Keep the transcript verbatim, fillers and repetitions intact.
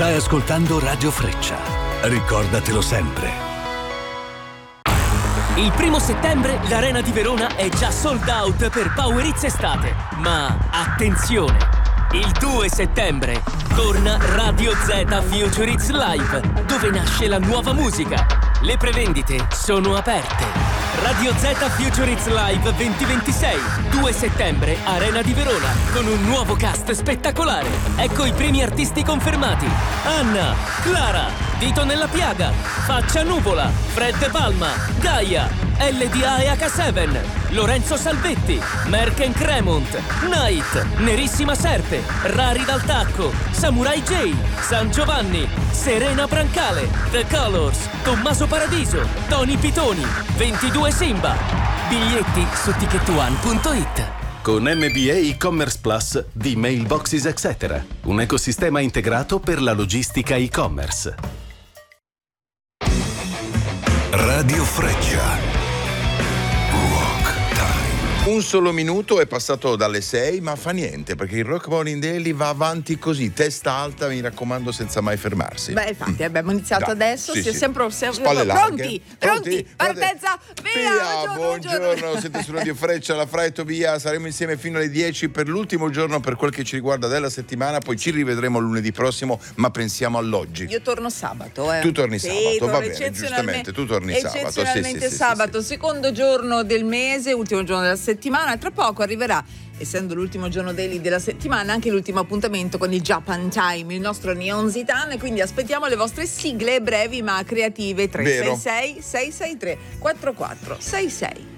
Stai ascoltando Radio Freccia. Ricordatelo sempre. Il primo settembre l'Arena di Verona è già sold out per Power Hits Estate. Ma attenzione! Il due settembre torna Radio Z Future Hits Live, dove nasce la nuova musica. Le prevendite sono aperte. Radio Z Future Hits Live duemilaventisei, due settembre, Arena di Verona, con un nuovo cast spettacolare. Ecco i primi artisti confermati: Anna, Clara, Dito nella Piaga, Faccia Nuvola, Fred Palma, Gaia, L D A e H sette, Lorenzo Salvetti, Merken Cremont, Night, Nerissima Serpe, Rari dal Tacco, Samurai J, San Giovanni, Serena Brancale, The Colors, Tommaso Paradiso, Tony Pitoni, ventidue Simba. Biglietti su ticket one punto it. Con M B A e-commerce plus di Mailboxes Etc. Un ecosistema integrato per la logistica e-commerce. Radio Freccia. Un solo minuto è passato dalle sei, ma fa niente, perché il Rock Morning Daily va avanti così, testa alta, mi raccomando, senza mai fermarsi. Beh, infatti abbiamo iniziato Dai, adesso, sì, si è sì. sempre, sempre Spalle pronti, larghe. pronti, partenza, via, via, buongiorno, buongiorno, buongiorno. Siete su Radio Freccia, la Fra e Tobia, saremo insieme fino alle dieci per l'ultimo giorno per quel che ci riguarda della settimana, poi ci rivedremo lunedì prossimo, ma pensiamo all'oggi. Io torno sabato, eh. Tu torni sì, sabato, torno va bene, eccezionalmente- giustamente, tu torni sabato. eccezionalmente Sì, sì, sì, sabato, sì, sì. secondo giorno del mese, ultimo giorno della settimana, tra poco arriverà, essendo l'ultimo giorno daily della settimana, anche l'ultimo appuntamento con il Japan Time, il nostro Neon Zitan, quindi aspettiamo le vostre sigle brevi ma creative. Tre sei sei sei sei tre quattro quattro sei sei.